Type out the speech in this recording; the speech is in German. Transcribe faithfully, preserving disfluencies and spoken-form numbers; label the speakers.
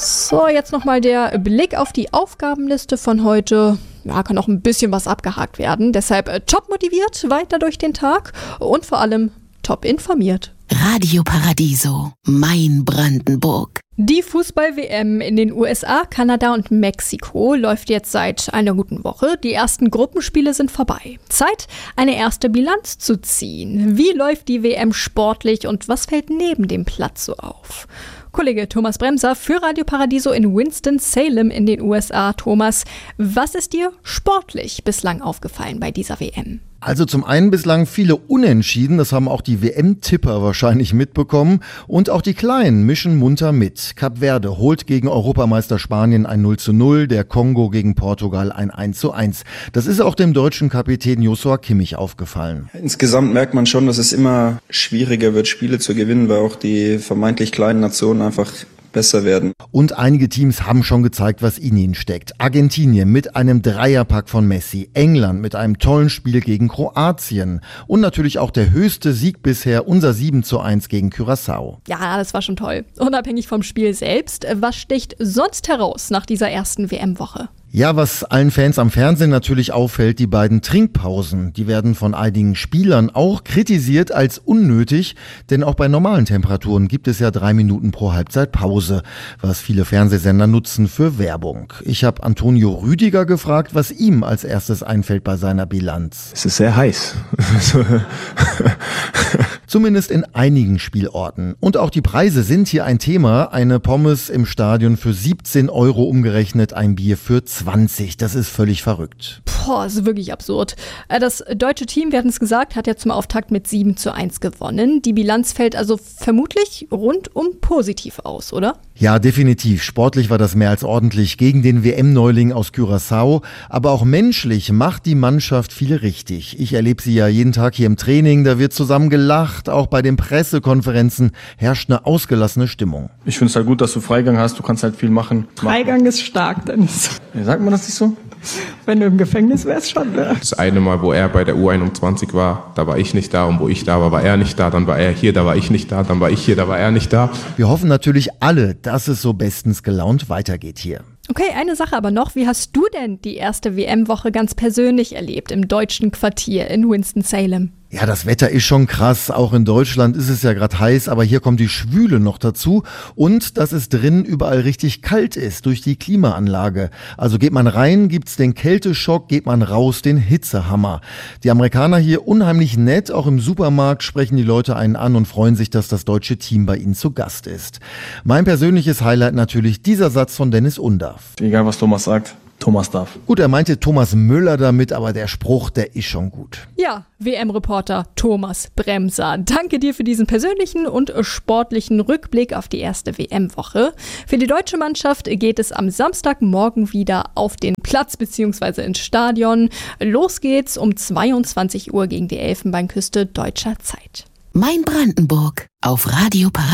Speaker 1: So, jetzt nochmal der Blick auf die Aufgabenliste von heute. Ja, kann auch ein bisschen was abgehakt werden. Deshalb äh, top motiviert weiter durch den Tag und vor allem top informiert.
Speaker 2: Radio Paradiso, mein Brandenburg.
Speaker 1: Die Fußball-W M in den U S A, Kanada und Mexiko läuft jetzt seit einer guten Woche. Die ersten Gruppenspiele sind vorbei. Zeit, eine erste Bilanz zu ziehen. Wie läuft die W M sportlich und was fällt neben dem Platz so auf? Kollege Thomas Bremser für Radio Paradiso in Winston-Salem in den U S A. Thomas, was ist dir sportlich bislang aufgefallen bei dieser W M?
Speaker 3: Also zum einen bislang viele Unentschieden, das haben auch die W M-Tipper wahrscheinlich mitbekommen. Und auch die Kleinen mischen munter mit. Kap Verde holt gegen Europameister Spanien ein null zu null, der Kongo gegen Portugal ein eins zu eins. Das ist auch dem deutschen Kapitän Joshua Kimmich aufgefallen.
Speaker 4: Insgesamt merkt man schon, dass es immer schwieriger wird, Spiele zu gewinnen, weil auch die vermeintlich kleinen Nationen einfach besser werden.
Speaker 3: Und einige Teams haben schon gezeigt, was in ihnen steckt. Argentinien mit einem Dreierpack von Messi, England mit einem tollen Spiel gegen Kroatien und natürlich auch der höchste Sieg bisher, unser sieben zu eins gegen Curaçao.
Speaker 1: Ja, das war schon toll. Unabhängig vom Spiel selbst, was sticht sonst heraus nach dieser ersten W M-Woche?
Speaker 3: Ja, was allen Fans am Fernsehen natürlich auffällt, die beiden Trinkpausen. Die werden von einigen Spielern auch kritisiert als unnötig, denn auch bei normalen Temperaturen gibt es ja drei Minuten pro Halbzeit Pause, was viele Fernsehsender nutzen für Werbung. Ich habe Antonio Rüdiger gefragt, was ihm als erstes einfällt bei seiner Bilanz.
Speaker 5: Es ist sehr heiß.
Speaker 3: Zumindest in einigen Spielorten. Und auch die Preise sind hier ein Thema. Eine Pommes im Stadion für siebzehn Euro umgerechnet, ein Bier für zwanzig. Das ist völlig verrückt.
Speaker 1: Boah, das ist wirklich absurd. Das deutsche Team, wir hatten es gesagt, hat ja zum Auftakt mit sieben zu eins gewonnen. Die Bilanz fällt also vermutlich rundum positiv aus, oder?
Speaker 3: Ja, definitiv. Sportlich war das mehr als ordentlich gegen den W M-Neuling aus Curaçao. Aber auch menschlich macht die Mannschaft viel richtig. Ich erlebe sie ja jeden Tag hier im Training. Da wird zusammen gelacht. Auch bei den Pressekonferenzen herrscht eine ausgelassene Stimmung.
Speaker 5: Ich finde es halt gut, dass du Freigang hast. Du kannst halt viel machen.
Speaker 6: Freigang ist stark, Dennis.
Speaker 5: Ja, sagt man das nicht so?
Speaker 6: Wenn du im Gefängnis wärst, schon, ne?
Speaker 7: Das eine Mal, wo er bei der U einundzwanzig war, da war ich nicht da. Und wo ich da war, war er nicht da. Dann war er hier, da war ich nicht da. Dann war ich hier, da war er nicht da.
Speaker 3: Wir hoffen natürlich alle, dass es so bestens gelaunt weitergeht hier.
Speaker 1: Okay, eine Sache aber noch. Wie hast du denn die erste W M-Woche ganz persönlich erlebt im deutschen Quartier in Winston-Salem?
Speaker 3: Ja, das Wetter ist schon krass. Auch in Deutschland ist es ja gerade heiß, aber hier kommt die Schwüle noch dazu. Und dass es drin überall richtig kalt ist durch die Klimaanlage. Also geht man rein, gibt's den Kälteschock, geht man raus, den Hitzehammer. Die Amerikaner hier unheimlich nett. Auch im Supermarkt sprechen die Leute einen an und freuen sich, dass das deutsche Team bei ihnen zu Gast ist. Mein persönliches Highlight natürlich dieser Satz von Dennis Undarf.
Speaker 5: Egal, was Thomas sagt. Thomas darf.
Speaker 3: Gut, er meinte Thomas Müller damit, aber der Spruch, der ist schon gut.
Speaker 1: Ja, W M-Reporter Thomas Bremser. Danke dir für diesen persönlichen und sportlichen Rückblick auf die erste W M-Woche. Für die deutsche Mannschaft geht es am Samstagmorgen wieder auf den Platz bzw. ins Stadion. Los geht's um zweiundzwanzig Uhr gegen die Elfenbeinküste deutscher Zeit.
Speaker 2: Mein Brandenburg auf Radio Paradiso.